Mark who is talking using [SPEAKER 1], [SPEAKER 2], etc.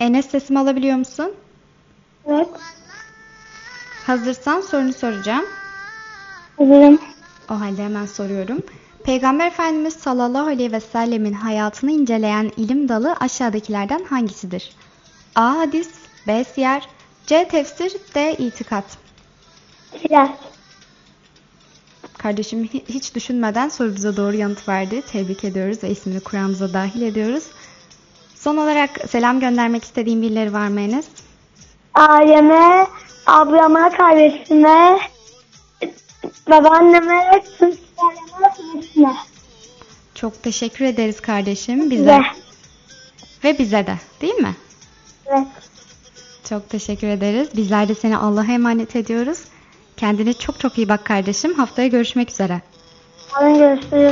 [SPEAKER 1] Enes, sesimi alabiliyor musun?
[SPEAKER 2] Evet.
[SPEAKER 1] Hazırsan sorunu soracağım.
[SPEAKER 2] Hazırım.
[SPEAKER 1] O halde hemen soruyorum. Peygamber Efendimiz sallallahu aleyhi ve sellemin hayatını inceleyen ilim dalı aşağıdakilerden hangisidir? A. Hadis, B. Siyer, C. Tefsir, D. İtikat.
[SPEAKER 2] Silah.
[SPEAKER 1] Kardeşim hiç düşünmeden sorumuza doğru yanıt verdi. Tebrik ediyoruz ve ismini Kur'an'ımıza dahil ediyoruz. Son olarak selam göndermek istediğin birileri var mı Enes?
[SPEAKER 2] Aileme, ablama, kardeşime, babaanneme, tüm
[SPEAKER 1] Çok teşekkür ederiz kardeşim.
[SPEAKER 2] Size.
[SPEAKER 1] Ve bize de, değil mi?
[SPEAKER 2] Evet.
[SPEAKER 1] Çok teşekkür ederiz. Bizler de seni Allah'a emanet ediyoruz. Kendine çok çok iyi bak kardeşim. Haftaya görüşmek üzere.
[SPEAKER 2] Yarın görüşürüz.